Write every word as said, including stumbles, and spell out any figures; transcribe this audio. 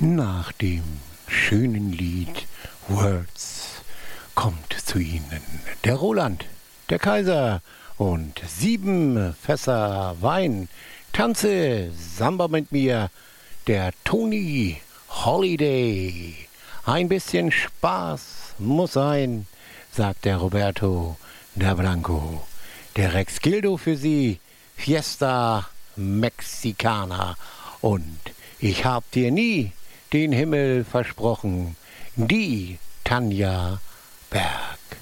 Nach dem schönen Lied Words kommt zu Ihnen der Roland, der Kaiser und sieben Fässer Wein. Tanze Samba mit mir, der Tony Holiday. Ein bisschen Spaß muss sein, sagt der Roberto da Blanco. Der Rex Gildo für Sie, Fiesta Mexicana. Und ich hab dir nie den Himmel versprochen, die Tanja Berg.